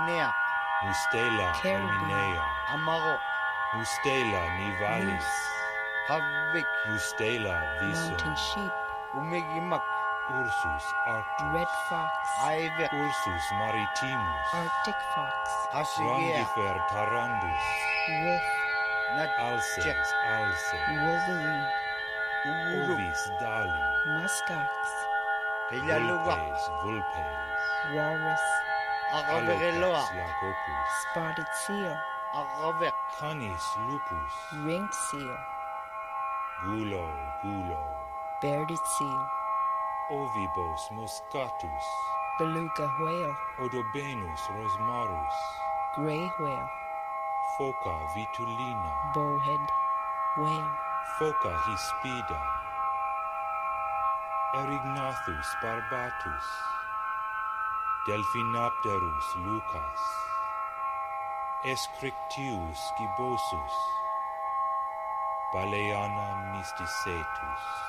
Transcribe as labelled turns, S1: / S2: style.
S1: Herminea,
S2: Mustela
S3: Caribou.
S2: Herminea,
S1: Amaro,
S2: Mustela Nivalis,
S3: Moose.
S1: Havik,
S2: Mustela
S3: Mountain
S2: Visum,
S3: sheep.
S1: Umigimak,
S2: Ursus Arctus,
S3: Red fox.
S1: Aivek,
S2: Ursus Maritimus,
S3: Arctic fox.
S1: Hashigea,
S2: Rondifer Tarandus,
S3: Wolf.
S2: Alces,
S1: Natchek,
S2: Alce,
S3: Wolverine.
S1: Uguru,
S2: Ovis Dali,
S3: Muskox.
S1: Pilaluga,
S2: Vulpes, Vulpes,
S3: Walrus.
S1: Agavereloa,
S2: Alopex Lagopus,
S3: Spotted seal.
S1: Agavek,
S2: Canis Lupus,
S3: Ringed seal.
S2: Gulo, Gulo,
S3: Bearded seal.
S2: Ovibos Moscatus,
S3: Beluga whale.
S2: Odobenus Rosmarus,
S3: Gray whale.
S2: Phoca Vitulina,
S3: Bowhead whale.
S2: Phoca Hispida, Erignathus barbatus, Delphinopterus lucas, Escrictius gibosus, Baleana mysticetus.